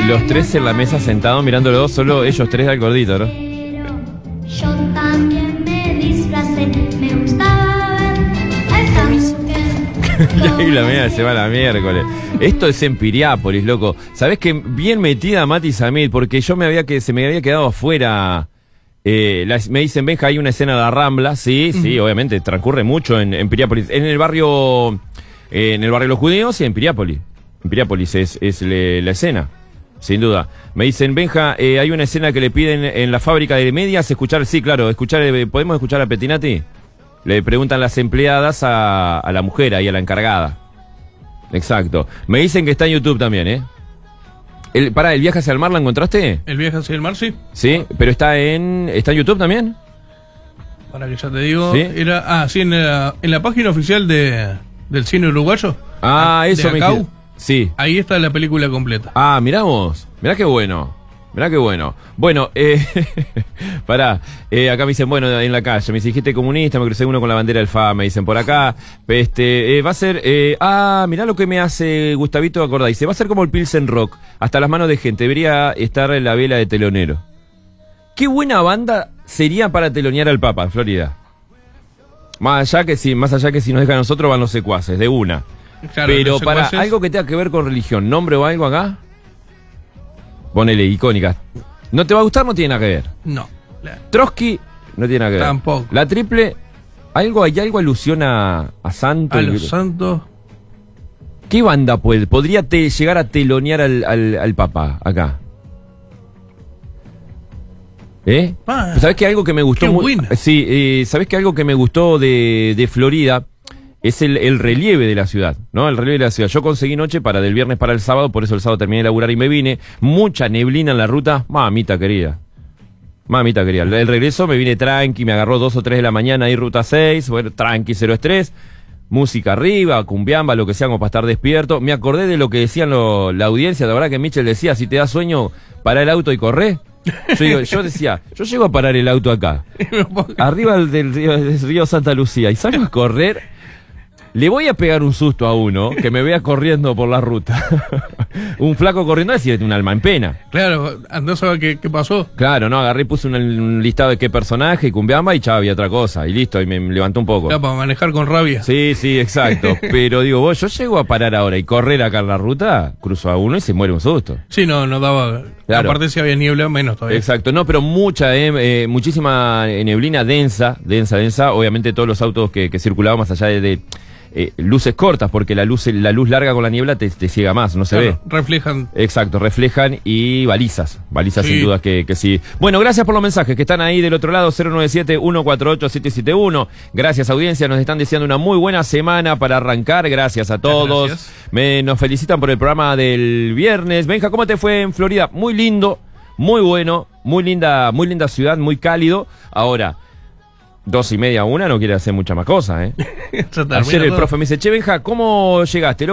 los tres en la mesa sentados mirándolo, solo ellos tres al gordito, ¿no? Yo también me disfracé, me gustaba ver el que... Y ahí la media semana miércoles. Esto es en Piriápolis, loco. ¿Sabés que bien metida Mati Samit? Porque yo se me había quedado afuera. Me dicen, Benja, hay una escena de la Rambla. Sí, sí, obviamente, transcurre mucho en Piriápolis. En el barrio Los Judíos y en Piriápolis. En Piriápolis es la escena, sin duda. Me dicen, Benja, hay una escena que le piden en la fábrica de medias escuchar. Sí, claro, ¿podemos escuchar a Petinati? Le preguntan las empleadas a la mujer, ahí a la encargada. Exacto. Me dicen que está en YouTube también, ¿eh? ¿El viaje hacia el mar la encontraste? El viaje hacia el mar, sí. Sí, pero ¿está en YouTube también? Para que ya te digo, ¿Sí? sí, en la página oficial del cine uruguayo. Eso de me Acau, sí. ahí está la película completa. Mirá vos. Mirá qué bueno. Mirá qué bueno. Bueno, acá me dicen, bueno, en la calle, me dijiste comunista, me crucé uno con la bandera del FA, me dicen por acá, va a ser, mirá lo que me hace Gustavito acordar, dice, va a ser como el Pilsen Rock, hasta las manos de gente, debería estar en la vela de telonero. Qué buena banda sería para telonear al Papa, Florida. Más allá que si nos dejan a nosotros van los secuaces, de una. Claro, pero para algo que tenga que ver con religión, nombre o algo acá, ponele icónica. ¿No te va a gustar? No tiene nada que ver. No. Trotsky no tiene nada que ver. Tampoco. La triple, hay algo alusiona a Santos. A los santos. ¿Qué banda podría llegar a telonear al Papa acá? ¿Sabés que algo que me gustó ¿sabés que algo que me gustó de Florida es el relieve de la ciudad, ¿no? El relieve de la ciudad. Yo conseguí noche del viernes para el sábado, por eso el sábado terminé de laburar y me vine. Mucha neblina en la ruta. Mamita querida. El regreso me vine tranqui, me agarró 2 o 3 de la mañana ahí ruta 6, bueno, tranqui, cero estrés. Música arriba, cumbiamba, lo que sea como para estar despierto. Me acordé de lo que decían la audiencia, la verdad que Michel decía, si te da sueño, pará el auto y corré. Yo decía, yo llego a parar el auto acá, arriba del río Santa Lucía, y salgo a correr. Le voy a pegar un susto a uno que me vea corriendo por la ruta. Un flaco corriendo es decir, un alma en pena. Claro, andá a saber qué pasó. Claro, no, agarré y puse un listado de qué personaje y cumbiamba y chao, había otra cosa. Y listo, y me levantó un poco. Claro, para manejar con rabia. Sí, exacto. Pero digo, yo llego a parar ahora y correr acá en la ruta, cruzo a uno y se muere un susto. Sí, no daba. Claro. Aparte si había niebla, menos todavía. Exacto, no, pero muchísima neblina densa. Obviamente todos los autos que circulaban más allá de luces cortas, porque la luz larga con la niebla te ciega más, no se ve. Reflejan. Exacto, reflejan y balizas sí. Sin duda que sí. Bueno, gracias por los mensajes que están ahí del otro lado, 097-148-771. Gracias, audiencia, nos están deseando una muy buena semana para arrancar, gracias a todos. Gracias. Nos felicitan por el programa del viernes. Benja, ¿cómo te fue en Florida? Muy lindo, muy bueno, muy linda ciudad, muy cálido. Ahora, 2:30, 1 no quiere hacer mucha más cosa, ¿eh? Ayer el profe me dice, che, Benja, ¿cómo llegaste?